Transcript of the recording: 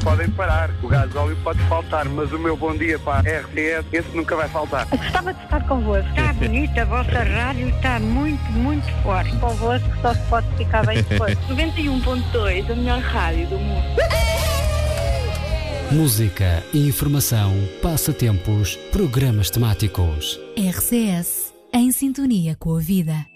podem parar. O gasóleo pode faltar, mas o meu bom dia para a RTS, esse nunca vai faltar. Eu gostava de estar convosco. Está bonita, a vossa rádio está muito, muito forte. Convosco só se pode ficar bem depois. 91.2, a melhor rádio do mundo. Música, informação, passatempos, programas temáticos. RCS, em sintonia com a vida.